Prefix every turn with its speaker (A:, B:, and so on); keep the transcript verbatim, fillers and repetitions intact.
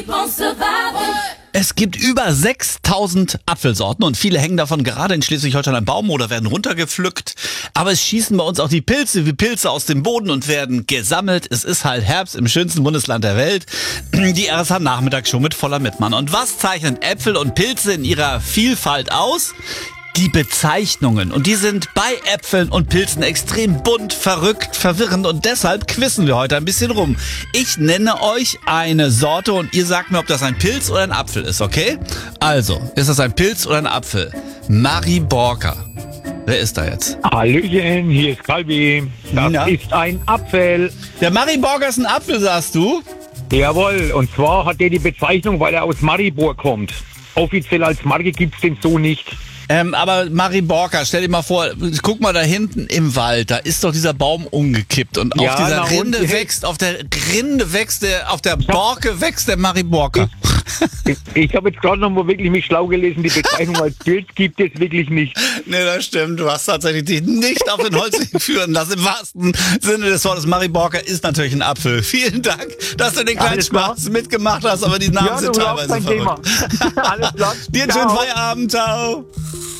A: pense se battre.
B: Es gibt über sechstausend Apfelsorten und viele hängen davon gerade in Schleswig-Holstein am Baum oder werden runtergepflückt. Aber es schießen bei uns auch die Pilze wie Pilze aus dem Boden und werden gesammelt. Es ist halt Herbst im schönsten Bundesland der Welt. Die R S H-Nachmittagsshow mit Voller Mittmann. Und was zeichnet Äpfel und Pilze in ihrer Vielfalt aus? Die Bezeichnungen. Und die sind bei Äpfeln und Pilzen extrem bunt, verrückt, verwirrend und deshalb quizzen wir heute ein bisschen rum. Ich nenne euch eine Sorte und ihr sagt mir, ob das ein Pilz oder ein Apfel ist, okay? Also, ist das ein Pilz oder ein Apfel? Mariborka. Wer ist da jetzt?
C: Hallöchen, hier ist Kalbi. Das
B: Na?
C: ist ein Apfel.
B: Der Mariborka ist ein Apfel, sagst du?
C: Jawohl, und zwar hat der die Bezeichnung, weil er aus Maribor kommt. Offiziell als Marke gibt's den so nicht.
B: Ähm, aber Mariborka, stell dir mal vor, guck mal da hinten im Wald, da ist doch dieser Baum umgekippt und
C: Ja,
B: auf dieser
C: na und?
B: Rinde wächst, auf der Rinde wächst der, auf der Borke wächst der Mariborka.
C: Ich, ich habe jetzt gerade noch mal wirklich mich schlau gelesen, die Bezeichnung als Pilz gibt es wirklich nicht.
B: Nee, das stimmt. Du hast tatsächlich dich nicht auf den Holzweg führen lassen. Im wahrsten Sinne des Wortes. Mariborka ist natürlich ein Apfel. Vielen Dank, dass du den kleinen
C: Alles klar.
B: Spaß mitgemacht hast, aber die Namen
C: Ja,
B: sind
C: du hast
B: teilweise
C: kein Thema.
B: verrückt.
C: Alles klar.
B: Dir einen schönen
C: Ciao.
B: Feierabend. Ciao.